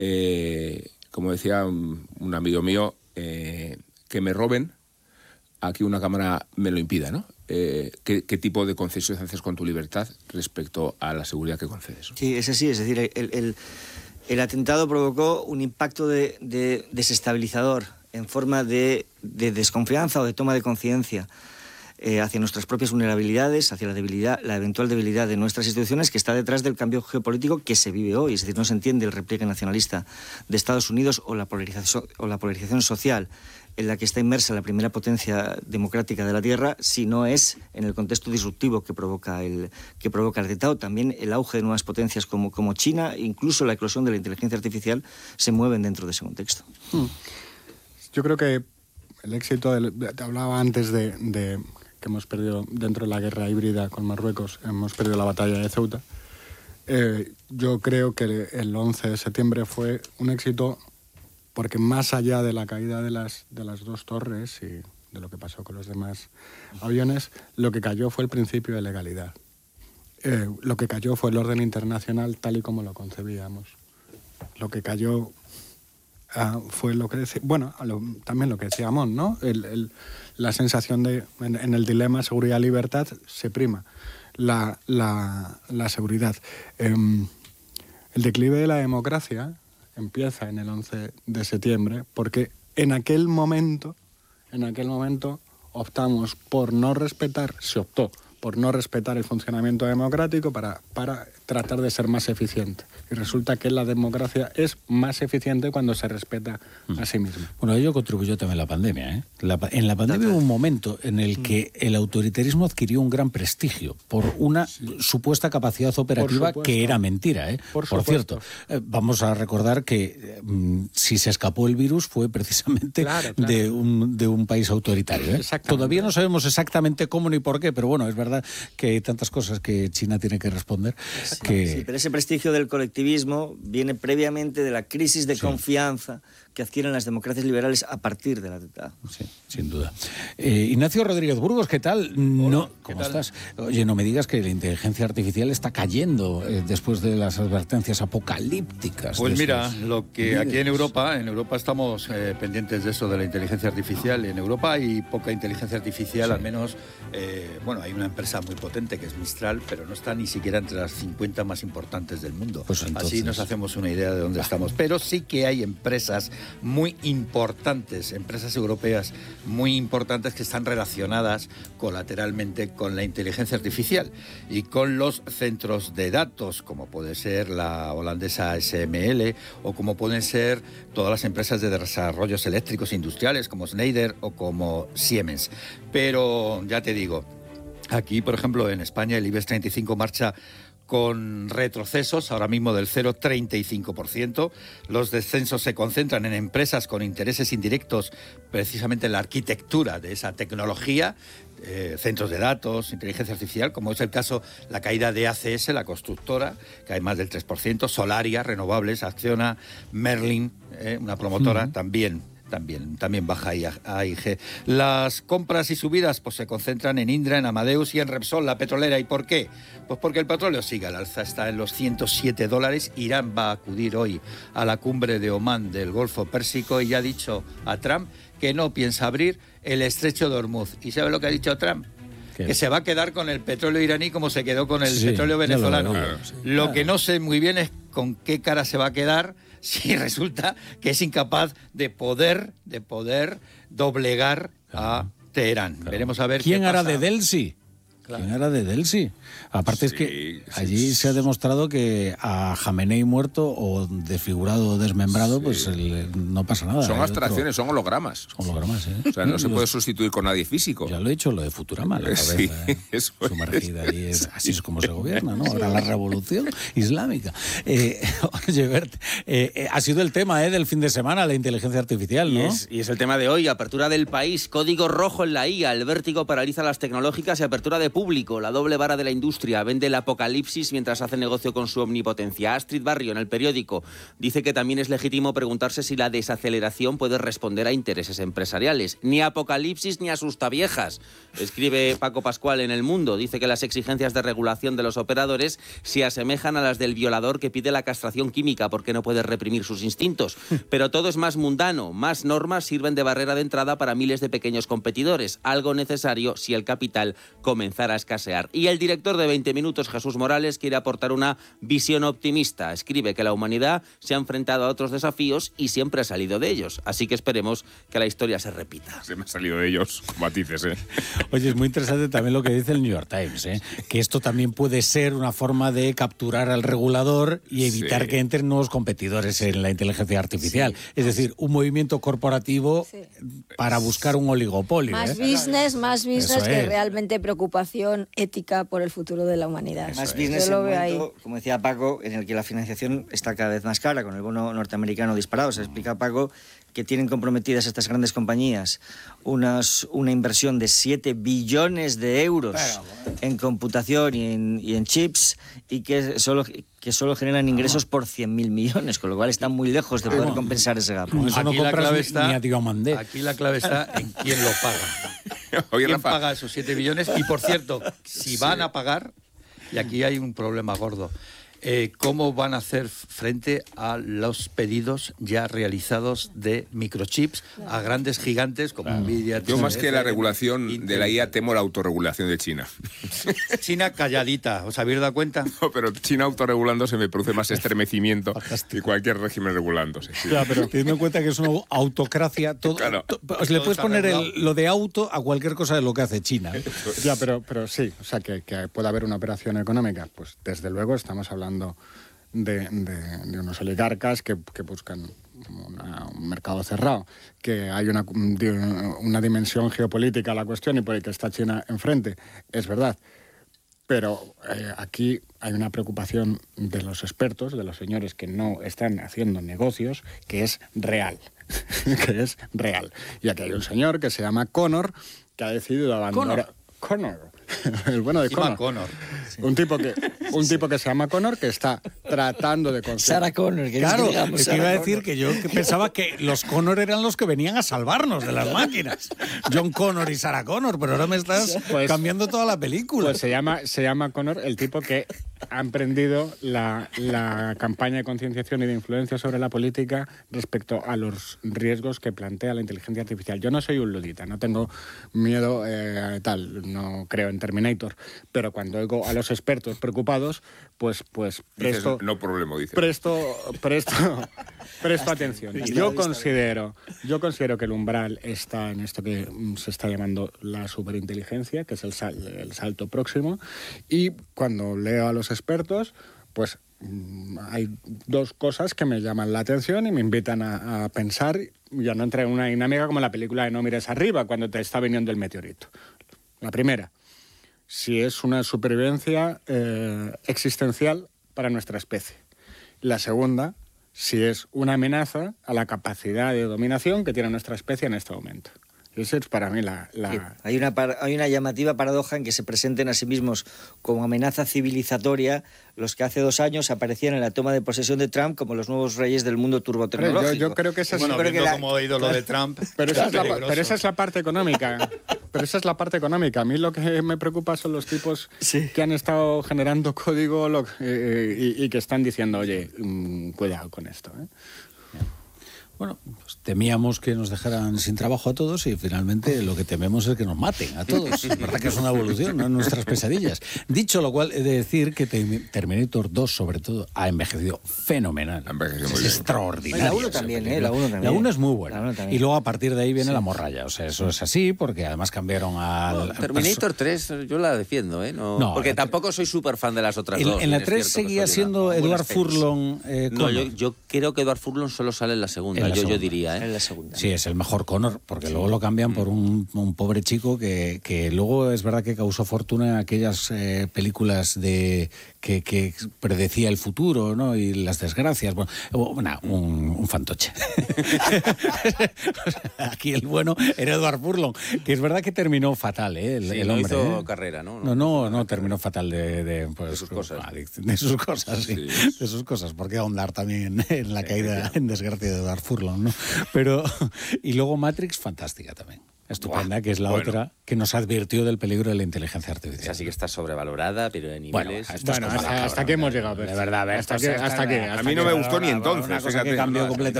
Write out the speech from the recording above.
como decía un amigo mío, que me roben, aquí una cámara me lo impida, ¿no? ¿Qué tipo de concesiones haces con tu libertad respecto a la seguridad que concedes? Sí, es así, es decir, el atentado provocó un impacto de desestabilizador en forma de desconfianza o de toma de conciencia hacia nuestras propias vulnerabilidades, hacia la eventual debilidad de nuestras instituciones, que está detrás del cambio geopolítico que se vive hoy. Es decir, no se entiende el repliegue nacionalista de Estados Unidos o la polarización social en la que está inmersa la primera potencia democrática de la Tierra, si no es en el contexto disruptivo que provoca el atentado. También el auge de nuevas potencias como China, incluso la eclosión de la inteligencia artificial, se mueven dentro de ese contexto. Yo creo que el éxito, te hablaba antes de que hemos perdido dentro de la guerra híbrida con Marruecos, hemos perdido la batalla de Ceuta. Yo creo que el 11 de septiembre fue un éxito porque más allá de la caída de las dos torres y de lo que pasó con los demás aviones, lo que cayó fue el principio de legalidad. Lo que cayó fue el orden internacional tal y como lo concebíamos. Lo que cayó fue lo que decía, también lo que decía Amón, ¿no? La sensación de, en el dilema seguridad-libertad se prima la seguridad. El declive de la democracia empieza en el 11 de septiembre porque en aquel momento optamos por no respetar, se optó por no respetar el funcionamiento democrático para tratar de ser más eficiente. Y resulta que la democracia es más eficiente cuando se respeta a sí misma. Bueno, ello contribuyó también la pandemia, ¿eh? En la pandemia hubo un momento en el que el autoritarismo adquirió un gran prestigio por una supuesta capacidad operativa que era mentira, ¿eh? Por cierto, vamos a recordar que si se escapó el virus fue precisamente de un país autoritario, ¿eh? Todavía no sabemos exactamente cómo ni por qué, pero bueno, es verdad que hay tantas cosas que China tiene que responder. Sí, pero ese prestigio del colectivismo viene previamente de la crisis de confianza que adquieren las democracias liberales a partir del atentado. Sí, sin duda. Ignacio Rodríguez Burgos, ¿qué tal? ¿Cómo estás? Oye, no me digas que la inteligencia artificial está cayendo después de las advertencias apocalípticas. Pues mira, lo que aquí en Europa estamos pendientes de eso de la inteligencia artificial. En Europa hay poca inteligencia artificial, al menos, hay una empresa muy potente que es Mistral, pero no está ni siquiera entre las 50 más importantes del mundo. Pues entonces, así nos hacemos una idea de dónde estamos. Pero sí que hay empresas muy importantes, empresas europeas muy importantes que están relacionadas colateralmente con la inteligencia artificial y con los centros de datos, como puede ser la holandesa SML o como pueden ser todas las empresas de desarrollos eléctricos industriales como Schneider o como Siemens. Pero ya te digo, aquí, por ejemplo, en España el IBEX 35 marcha con retrocesos, ahora mismo del 0,35%. Los descensos se concentran en empresas con intereses indirectos, precisamente en la arquitectura de esa tecnología, centros de datos, inteligencia artificial, como es el caso, la caída de ACS, la constructora, que hay más del 3%, Solaria, Renovables, Acciona, Merlin, una promotora, también baja AIG. Las compras y subidas pues se concentran en Indra, en Amadeus y en Repsol, la petrolera. ¿Y por qué? Pues porque el petróleo sigue al alza, está en los $107. Irán va a acudir hoy a la cumbre de Omán del Golfo Pérsico y ya ha dicho a Trump que no piensa abrir el estrecho de Hormuz. ¿Y sabe lo que ha dicho Trump? Que se va a quedar con el petróleo iraní como se quedó con el petróleo venezolano. Lo que no sé muy bien es con qué cara se va a quedar si resulta que es incapaz de poder doblegar a Teherán. Veremos a ver quién qué pasa. hará de Delsi. ¿Quién era de Delsi? Aparte es que allí se ha demostrado que a Jamenei muerto o desfigurado o desmembrado, pues no pasa nada. Son abstracciones, son hologramas. Son hologramas, ¿eh? O sea, no se puede sustituir con nadie físico. Ya lo he hecho, lo de Futurama, la cabeza, sumergida allí. Así es como se gobierna, ¿no? Ahora la revolución islámica. Oye, Bert, ha sido el tema del fin de semana, la inteligencia artificial, ¿no? Y es el tema de hoy, apertura del país, código rojo en la IA, el vértigo paraliza las tecnológicas y apertura de público, la doble vara de la industria, vende el apocalipsis mientras hace negocio con su omnipotencia. Astrid Barrio, en El Periódico, dice que también es legítimo preguntarse si la desaceleración puede responder a intereses empresariales. Ni apocalipsis ni asustaviejas, escribe Paco Pascual en El Mundo. Dice que las exigencias de regulación de los operadores se asemejan a las del violador que pide la castración química porque no puede reprimir sus instintos. Pero todo es más mundano, más normas sirven de barrera de entrada para miles de pequeños competidores, algo necesario si el capital comenzara a escasear. Y el director de 20 Minutos, Jesús Morales, quiere aportar una visión optimista. Escribe que la humanidad se ha enfrentado a otros desafíos y siempre ha salido de ellos. Así que esperemos que la historia se repita. Se me ha salido de ellos, con matices, ¿eh? Oye, es muy interesante también lo que dice el New York Times, ¿eh? Que esto también puede ser una forma de capturar al regulador y evitar que entren nuevos competidores en la inteligencia artificial. Es decir, un movimiento corporativo para buscar un oligopolio. Más business que realmente preocupación ética por el futuro de la humanidad. Más business en un momento, como decía Paco, en el que la financiación está cada vez más cara, con el bono norteamericano disparado. Se explica, Paco, que tienen comprometidas estas grandes compañías una inversión de 7 billones de euros en computación y en chips, y que solo generan ingresos por 100.000 millones, con lo cual están muy lejos de poder compensar ese gap. Aquí la clave está en quién lo paga. ¿Quién paga esos 7 billones? Y, por cierto, si van a pagar, y aquí hay un problema gordo, ¿cómo van a hacer frente a los pedidos ya realizados de microchips a grandes gigantes como Nvidia? Yo, más que la regulación de la IA, temo la autorregulación de China. China calladita, ¿os habéis dado cuenta? No, pero China autorregulándose me produce más estremecimiento que cualquier régimen regulándose. Sí. Claro, pero teniendo en cuenta que es una autocracia, le puedes poner lo de auto a cualquier cosa de lo que hace China. Ya, pero sí, o sea, que pueda haber una operación económica, pues desde luego estamos hablando de unos oligarcas que buscan un mercado cerrado, que hay una dimensión geopolítica a la cuestión y por el que está China enfrente, es verdad. Pero aquí hay una preocupación de los expertos, de los señores que no están haciendo negocios, que es real. Que es real. Y aquí hay un señor que se llama Connor, que ha decidido abandonar... Connor. El bueno de Connor. Sí. Un tipo que se llama Connor, que está tratando de conseguir... Sarah Connor. Claro, te iba a decir que yo pensaba que los Connor eran los que venían a salvarnos de las máquinas. John Connor y Sarah Connor, pero ahora me estás cambiando toda la película. Pues se llama Connor, el tipo que ha emprendido la campaña de concienciación y de influencia sobre la política respecto a los riesgos que plantea la inteligencia artificial. Yo no soy un ludita, no tengo miedo no creo en Terminator, pero cuando oigo a los expertos preocupados, pues presto... Dices, no problema, dice. Presto atención. Yo considero que el umbral está en esto que se está llamando la superinteligencia, que es el salto próximo, y cuando leo a los expertos, pues hay dos cosas que me llaman la atención y me invitan a pensar, ya no entrar en una dinámica como la película de No mires arriba, cuando te está viniendo el meteorito. La primera, si es una supervivencia existencial para nuestra especie. La segunda, si es una amenaza a la capacidad de dominación que tiene nuestra especie en este momento. Esa es para mí la... Sí, hay una llamativa paradoja en que se presenten a sí mismos como amenaza civilizatoria los que hace 2 años aparecían en la toma de posesión de Trump como los nuevos reyes del mundo turbotecnológico. Yo creo que esa es... como he oído lo de Trump... Pero esa es la parte económica. Pero esa es la parte económica. A mí lo que me preocupa son los tipos que han estado generando código y que están diciendo, oye, cuidado con esto, ¿eh? Bueno, pues temíamos que nos dejaran sin trabajo a todos y finalmente lo que tememos es que nos maten a todos. Es verdad que es una evolución, ¿no? En nuestras pesadillas. Dicho lo cual, he de decir que Terminator 2, sobre todo, ha envejecido fenomenal. Ha envejecido muy bien. Es extraordinario. La 1 también, La 1 también. La 1 es muy buena. Y luego a partir de ahí viene la morralla. O sea, eso es así, porque además cambiaron al... Terminator 3 yo la defiendo, ¿eh? No, porque tampoco soy súper fan de las otras dos. En la 3 seguía siendo Edward Furlong. No, yo creo que Edward Furlong solo sale en la segunda. Yo diría, ¿eh? En la segunda. Sí, es el mejor Connor, porque luego lo cambian por un pobre chico que luego es verdad que causó fortuna en aquellas películas que predecía el futuro, ¿no? Y las desgracias. Bueno, un fantoche. Aquí el bueno era Edward Furlong, que es verdad que terminó fatal, el hombre. Hizo carrera, ¿no? No, terminó fatal de sus cosas. De sus cosas, sí. De sus cosas, porque ahondar también en la caída en desgracia de Edward Furlong, ¿no? Pero, y luego Matrix, fantástica también. Estupenda, que es la otra que nos advirtió del peligro de la inteligencia artificial. Esa sí que está sobrevalorada, pero de niveles... Hasta que hemos llegado. De verdad, hasta que a mí no me gustó ni entonces. Una cosa que cambió completamente.